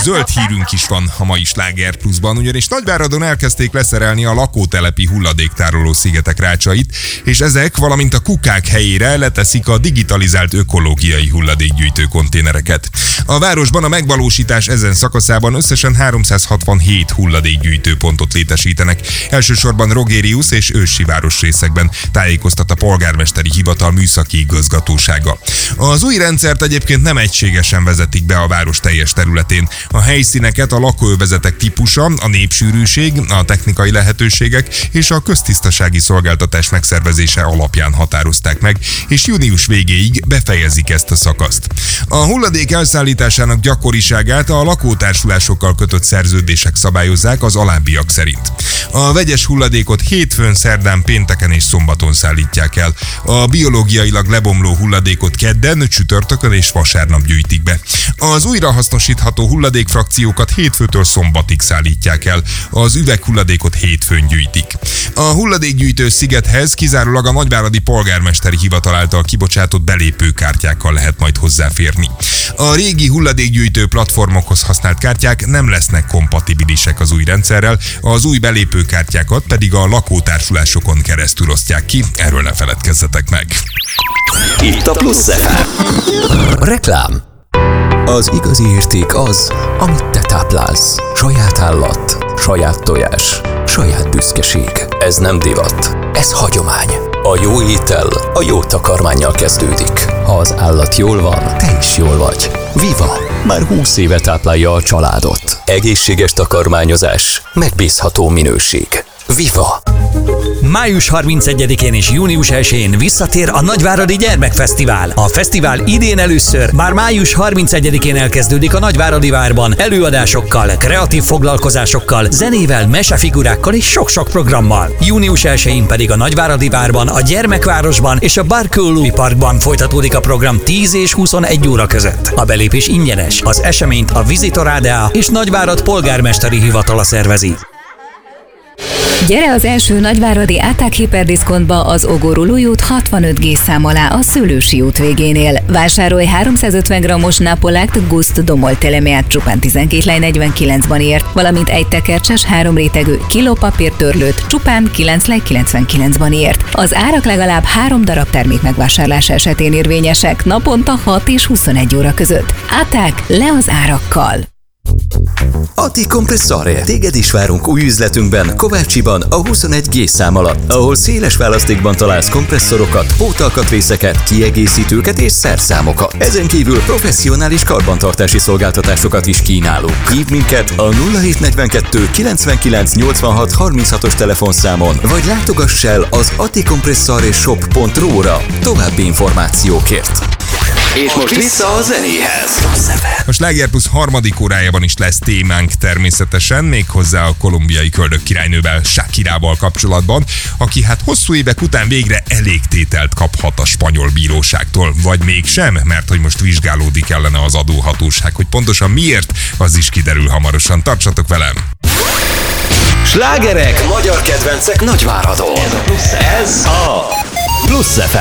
zöld hírünk is van a mai Sláger Pluszban, ugyanis Nagyváradon elkezdték leszerelni a lakótelepi hulladéktároló szigetek rácsait, és ezek, valamint a kukák helyére leteszik a digitalizált ökológiai hulladékgyűjtő konténereket. A városban a megvalósítás ezen szakaszában összesen 367 hulladékgyűjtőpontot létesítenek, elsősorban Rogérius és Őssi városrészekben, tájékoztat a polgármesteri hivatal műszaki igazgatósága. Az új rendszert egyébként nem egységesen vezetik be a város teljes területén. A helyszíneket a lakóövezetek típusa, a népsűrűség, a technikai lehetőségek és a köztisztasági szolgáltatás megszervezése alapján határozták meg, és június végéig befejezik ezt a szakaszt. A hulladék elszállításának gyakoriságát a lakótársulásokkal kötött szerződések szabályozzák az alábbiak szerint. A vegyes hulladékot hétfőn, szerdán, pénteken és szombaton szállítják el. A biológiailag lebomló hulladékot kedden, csütörtökön és vasárnap gyűjtik be. Az újrahasznosítható hulladékfrakciókat hétfőtől szombatig szállítják el. Az üveghulladékot hétfőn gyűjtik. A hulladékgyűjtő szigethez kizárólag a nagyváradi polgármesteri hivatal által kibocsátott belépőkártyákkal lehet majd hozzáférni. A régi hulladékgyűjtő platformokhoz használt kártyák nem lesznek kompatibilisek az új rendszerrel, az új belépőkártyákat pedig a lakótársulásokon keresztül osztják ki, erről ne feledkezzetek meg. Itt a Plusz FM. Reklám. Az igazi érték az, amit te táplálsz. Saját állat, saját tojás, saját büszkeség. Ez nem divat, ez hagyomány. A jó étel a jó takarmánnyal kezdődik. Ha az állat jól van, te is jól vagy. Viva! Már 20 éve táplálja a családot. Egészséges takarmányozás, megbízható minőség. Viva! Május 31-én és június 1-én visszatér a Nagyváradi Gyermekfesztivál. A fesztivál idén először már május 31-én elkezdődik a Nagyváradi Várban előadásokkal, kreatív foglalkozásokkal, zenével, mesefigurákkal és sok-sok programmal. Június 1-én pedig a Nagyváradi Várban, a Gyermekvárosban és a Barkőlúj Parkban folytatódik a program 10 és 21 óra között. A belépés ingyenes. Az eseményt a Visitor ADA és Nagyvárad polgármesteri hivatala szervezi. Gyere az első nagyváradi ATAG hiperdiszkontba az Ogorulúj út 65G szám alá a Szőlősi út végénél. Vásárolj 350 g-os Napolakt Gust Domol telemeát csupán 12 lej 49-ban ért, valamint egy tekercses 3 rétegű kilópapírtörlőt csupán 9 lej 99-ban ért. Az árak legalább 3 darab termék megvásárlása esetén érvényesek, naponta 6 és 21 óra között. ATAG, le az árakkal! Ati Kompresszore. Téged is várunk új üzletünkben, Kovácsiban, a 21G szám alatt, ahol széles választékban találsz kompresszorokat, pótalkatrészeket, kiegészítőket és szerszámokat. Ezen kívül professzionális karbantartási szolgáltatásokat is kínálunk. Hívd minket a 0742 99 86 36-os telefonszámon, vagy látogass el az atikompressoreshop.ru-ra további információkért. És most vissza a zenéhez. A Sláger Plusz harmadik órájában is lesz témánk természetesen, méghozzá a kolumbiai köldökkirálynővel, Shakirával kapcsolatban, aki hát hosszú évek után végre elégtételt kaphat a spanyol bíróságtól, vagy mégsem, mert hogy most vizsgálódik ellene az adóhatóság, hogy pontosan miért, az is kiderül hamarosan. Tartsatok velem! Slágerek, magyar kedvencek Nagyváradon. Ez a Plusz FM.